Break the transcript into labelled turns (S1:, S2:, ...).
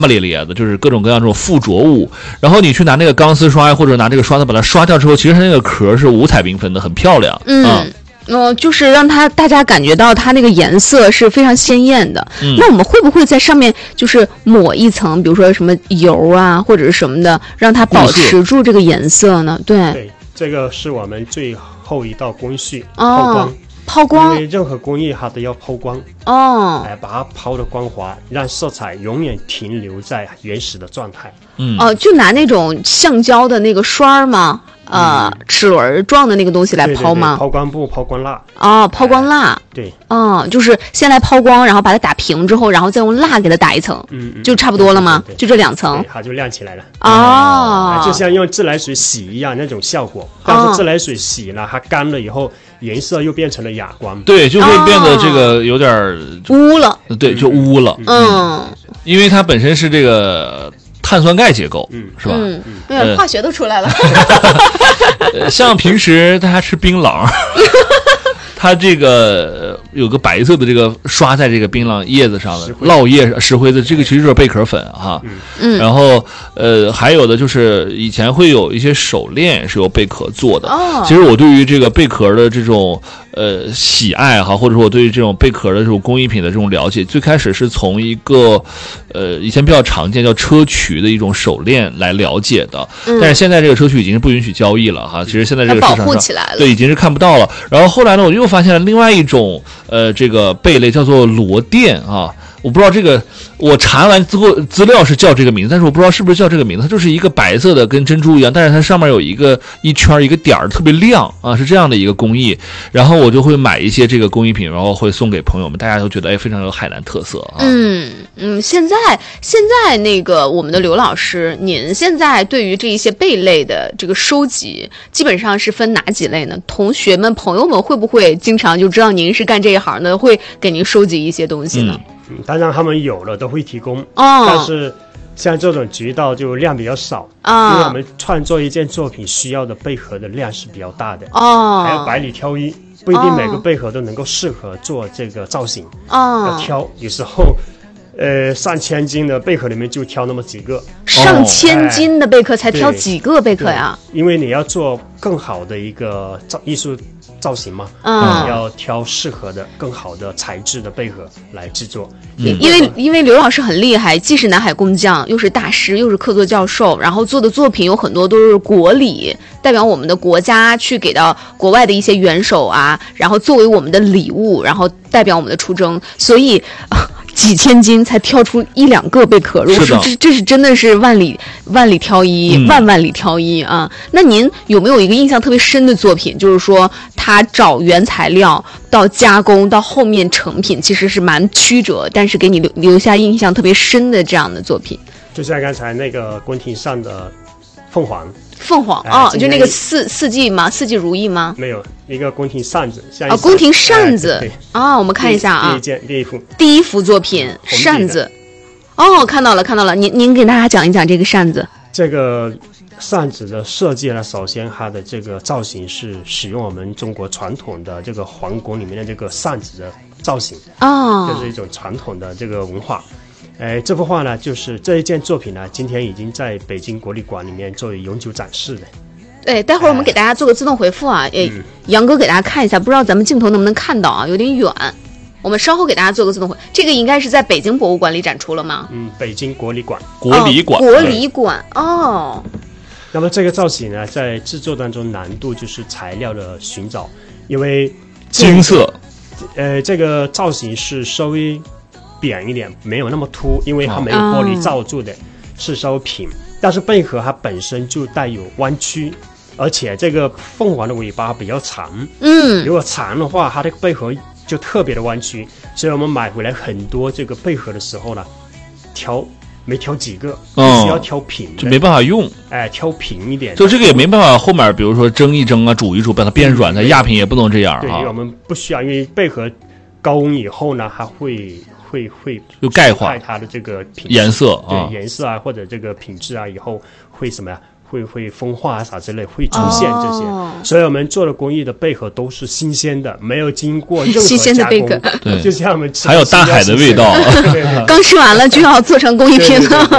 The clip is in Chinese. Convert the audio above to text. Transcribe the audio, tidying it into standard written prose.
S1: 咧咧的，就是各种各样这种附着物。然后你去拿那个钢丝刷或者拿这个刷子把它刷掉之后，其实它那个壳是五彩缤纷的，很漂亮。
S2: 就是让大家感觉到它那个颜色是非常鲜艳的。那我们会不会在上面就是抹一层，比如说什么油啊或者是什么的，让它保持住这个颜色呢？
S3: 对，这个是我们最后一道工序，
S2: 抛光。
S3: 因为任何工艺它都要抛光把它抛的光滑，让色彩永远停留在原始的状态。
S2: 就拿那种橡胶的那个刷吗？齿轮状的那个东西来抛吗？
S3: 对，抛光布、抛光蜡。
S2: 抛光蜡。
S3: 对。
S2: 就是先来抛光，然后把它打平之后，然后再用蜡给它打一层，就差不多了吗？
S3: 对，
S2: 就这2层，
S3: 它就亮起来了。就像用自来水洗一样那种效果。但是自来水洗呢，它干了以后，颜色又变成了哑光。
S1: 对，就会变得这个有点
S2: 污了。
S1: 对，就污了。因为它本身是这个碳酸钙结构，是吧？
S2: 化学都出来了。
S1: 像平时大家吃槟榔，它这个有个白色的这个刷在这个槟榔叶子上的烙叶石灰的，这个其实就是贝壳粉哈。然后还有的就是以前会有一些手链是由贝壳做的。其实我对于这个贝壳的这种喜爱哈，或者说我对于这种贝壳的这种工艺品的这种了解，最开始是从一个以前比较常见叫砗磲的一种手链来了解的。但是现在这个砗磲已经是不允许交易了哈。其实现在这个市场上
S2: 保护起来了，
S1: 对，已经是看不到了。然后后来呢，我又发现了另外一种这个贝类叫做螺钿啊。我不知道这个，我查完资料是叫这个名字，但是我不知道是不是叫这个名字。它就是一个白色的，跟珍珠一样，但是它上面有一圈一个点儿，特别亮啊，是这样的一个工艺。然后我就会买一些这个工艺品，然后会送给朋友们，大家都觉得非常有海南特色啊。
S2: 现在那个我们的刘老师，您现在对于这一些贝类的这个收集，基本上是分哪几类呢？同学们、朋友们会不会经常就知道您是干这一行的，会给您收集一些东西呢？
S3: 当然他们有了都会提供，但是像这种渠道就量比较少，因为我们创作一件作品需要的贝壳的量是比较大的，还要百里挑一，不一定每个贝壳都能够适合做这个造型，要挑，有时候上千斤的贝壳里面就挑那么几个，
S2: 上千斤的贝壳才挑几个贝壳呀？
S3: 因为你要做更好的一个艺术造型嘛，要挑适合的更好的材质的贝壳来制作。
S2: 因为刘老师很厉害，既是南海工匠，又是大师，又是客座教授，然后做的作品有很多都是国礼，代表我们的国家去给到国外的一些元首啊，然后作为我们的礼物，然后代表我们的出征，所以几千斤才挑出1-2个贝壳，如果说这是真的是万里挑一，万里挑一啊！那您有没有一个印象特别深的作品，就是说他找原材料到加工到后面成品其实是蛮曲折，但是给你留下印象特别深的这样的作品？
S3: 就像刚才那个宫廷上的凤凰
S2: 就那个四季吗？四季如意吗？
S3: 没有，一个宫廷扇子，像
S2: 宫廷扇子我们看一下啊，第一幅作品扇子，看到了，您给大家讲一讲这个扇子。
S3: 这个扇子的设计呢，首先它的这个造型是使用我们中国传统的这个皇宫里面的这个扇子的造型，就是一种传统的这个文化。这幅画呢，就是这一件作品呢，今天已经在北京国立馆里面作为永久展示的。
S2: 对，待会儿我们给大家做个自动回复啊，杨哥给大家看一下，不知道咱们镜头能不能看到啊，有点远。我们稍后给大家做个自动回复。这个应该是在北京博物馆里展出了吗？
S3: 北京国立馆。
S1: 国礼馆
S3: 那么这个造型呢，在制作当中难度就是材料的寻找，因为
S1: 金色，
S3: 这个造型是稍微扁一点，没有那么凸，因为它没有玻璃罩住的，是稍微平。但是贝壳它本身就带有弯曲，而且这个凤凰的尾巴比较长，如果长的话，它这个贝壳就特别的弯曲。所以我们买回来很多这个贝壳的时候呢，没挑几个，需要挑平的，
S1: 就没办法用。
S3: 挑平一点，
S1: 就这个也没办法，后面比如说蒸一蒸啊，煮一煮，把它变软，它压平也不能这样啊。
S3: 对，我们不需要，因为贝壳高温以后呢，它会
S1: 就钙化
S3: 它的这个
S1: 颜色
S3: 颜色啊，或者这个品质啊，以后会什么呀？会风化啊啥之类，会出现这些。所以我们做的工艺的贝壳都是新鲜的，没有经过任何加工。
S2: 新鲜的贝壳，
S1: 对，
S3: 就像我们吃
S1: 还有大海的味道。
S2: 刚吃完了就要做成工艺品了。